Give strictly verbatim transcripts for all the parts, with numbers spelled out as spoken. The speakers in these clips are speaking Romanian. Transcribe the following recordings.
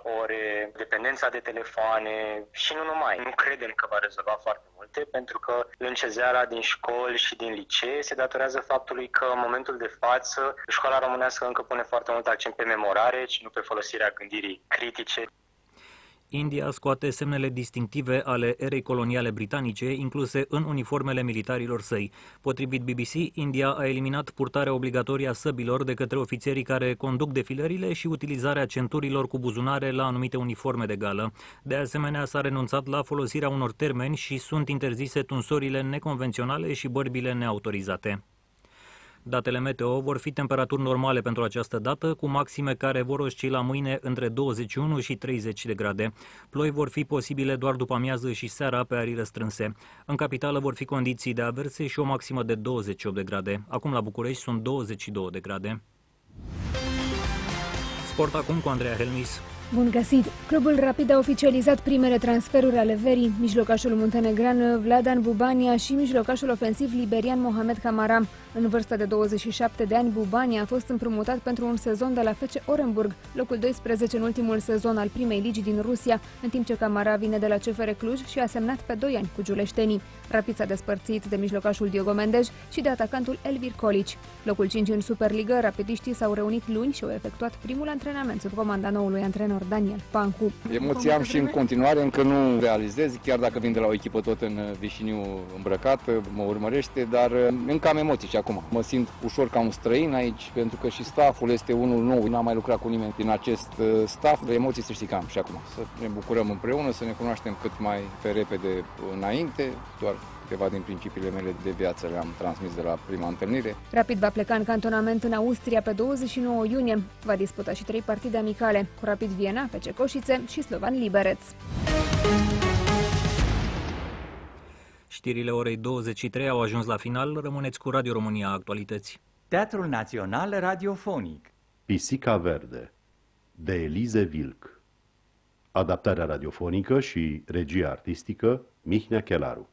ore, dependența de telefoane și nu numai. Nu credem că va rezolva foarte multe, pentru că lâncezeala din școli și din licee se datorează faptului că în momentul de față școala românească încă pune foarte mult accent pe memorare și nu pe folosirea gândirii critice. India scoate semnele distinctive ale erei coloniale britanice incluse în uniformele militarilor săi. Potrivit B B C, India a eliminat purtarea obligatorie a săbilor de către ofițerii care conduc defilările și utilizarea centurilor cu buzunare la anumite uniforme de gală. De asemenea, s-a renunțat la folosirea unor termeni și sunt interzise tunsorile neconvenționale și bărbile neautorizate. Datele meteo vor fi temperaturi normale pentru această dată, cu maxime care vor oscila mâine între douăzeci și unu și treizeci de grade. Ploi vor fi posibile doar după amiază și seara pe arii restrânse. În capitală vor fi condiții de averse și o maximă de douăzeci și opt de grade. Acum la București sunt douăzeci și două de grade. Sport acum cu Andreea Helmis. Bun găsit! Clubul Rapid a oficializat primele transferuri ale verii. Mijlocașul muntenegran Vladan Bubania și mijlocașul ofensiv liberian Mohamed Camara. În vârstă de douăzeci și șapte de ani, Bubania a fost împrumutat pentru un sezon de la F C Orenburg, locul doisprezece în ultimul sezon al primei ligi din Rusia, în timp ce Camara vine de la C F R Cluj și a semnat pe doi ani cu giuleștenii. Rapid s-a despărțit de mijlocașul Diogo Mendes și de atacantul Elvir Colici. Locul cinci în Superligă, rapidiștii s-au reunit luni și au efectuat primul antrenament sub comanda noului antrenor Daniel Pancu. Emoții am și în continuare, încă nu realizez, chiar dacă vin de la o echipă tot în Vișiniu îmbrăcat, mă urmărește, dar încă am emoții și acum. Mă simt ușor ca un străin aici, pentru că și stafful este unul nou, n-am mai lucrat cu nimeni din acest staff, de emoții să știi că am și acum. Să ne bucurăm împreună, să ne cunoaștem cât mai pe repede înainte, doar câteva din principiile mele de viață le-am transmis de la prima întâlnire. Rapid va pleca în cantonament în Austria pe douăzeci și nouă iunie. Va disputa și trei partide amicale, cu Rapid Viena, F C Coșițe și Slovan Liberec. Știrile orei douăzeci și trei au ajuns la final. Rămâneți cu Radio România Actualități. Teatrul Național Radiofonic. Pisica Verde, de Elize Vilc. Adaptarea radiofonică și regia artistică Mihnea Chelaru.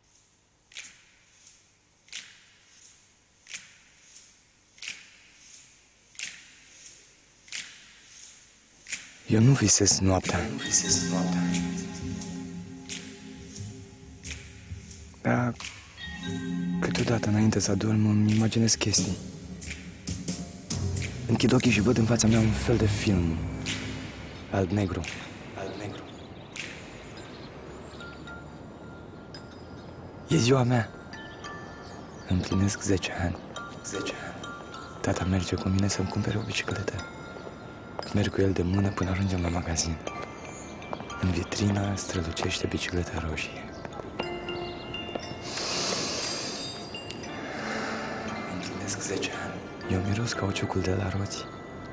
Eu nu visez noaptea. Nu visez noaptea. Dar câteodată, înainte să adorm, îmi imaginez chestii. Închid ochii și văd în fața mea un fel de film. Alb-negru. Alb-negru. E ziua mea. Împlinesc zece ani. zece ani. Tata merge cu mine să-mi cumpere o bicicletă. Merg cu el de mână până ajungem la magazin. În vitrină strălucește bicicleta roșie. Împlinesc zece ani. Eu miros cauciucul de la roți.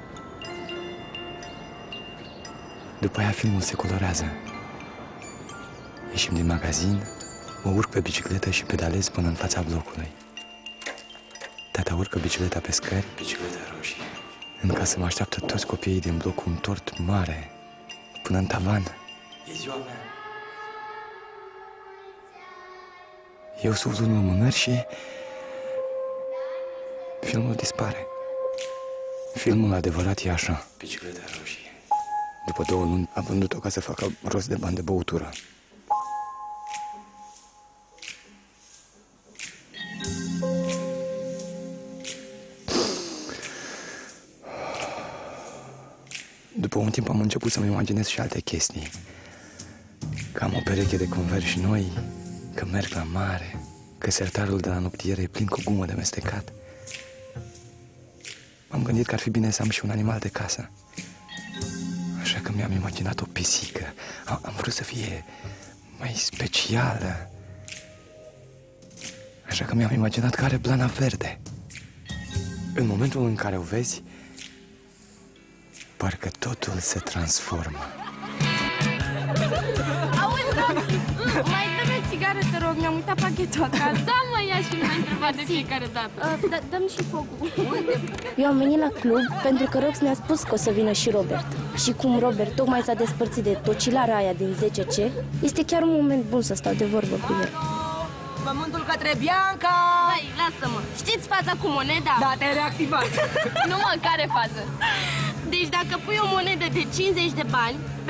După aia filmul se colorează. Ieșim din magazin, mă urc pe bicicletă și pedalez până în fața blocului. Tata urcă bicicleta pe scări, bicicleta roșie. În casă mă așteaptă toți copiii din bloc cu un tort mare, până în tavan. E ziua mea. Eu suflu în lumânări și filmul dispare. Filmul adevărat e așa. Bicicleta roșie. După două luni am vândut-o ca să facă rost de bani de băutură. După un timp am început să-mi imaginez și alte chestii. Că am o pereche de converși noi, că merg la mare, că sertarul de la noptiere e plin cu gumă de mestecat. M-am gândit că ar fi bine să am și un animal de casă. Așa că mi-am imaginat o pisică. Am, am vrut să fie mai specială. Așa că mi-am imaginat că are blana verde. În momentul în care o vezi, parcă totul se transformă. Auzi, mai dă-mi o țigară, te rog, mi-am uitat pachetul acasă. Da, mă, ia și nu mai întreba de fiecare dată. Uh, Dă-mi și focul. Eu am venit la club pentru că Rox mi-a spus că o să vină și Robert. Și cum Robert tocmai s-a despărțit de tocilara aia din zece C, este chiar un moment bun să stau de vorbă cu el. Pământul către Bianca! Hai, lasă-mă! Știți faza cu moneda? Da, te-ai reactivat! Nu mă, care fază? Deci dacă pui o monedă de cincizeci de bani